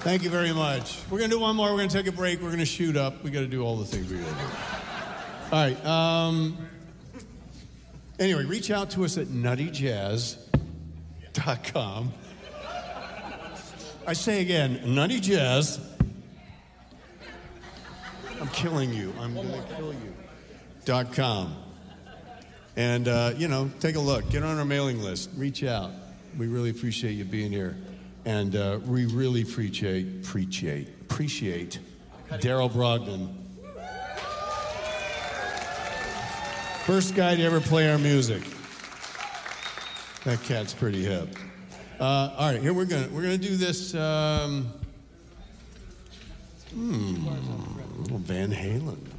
Thank you very much. We're going to do one more. We're going to take a break. We're going to shoot up. We got to do all the things we got to do. All right. Anyway, reach out to us at nuttyjazz.com. I say again, nuttyjazz. I'm killing you. I'm going to kill you. .com. And, take a look. Get on our mailing list. Reach out. We really appreciate you being here. And we really appreciate Daryl Brogdon. First guy to ever play our music. That cat's pretty hip. All right, here we're gonna do this. Little Van Halen.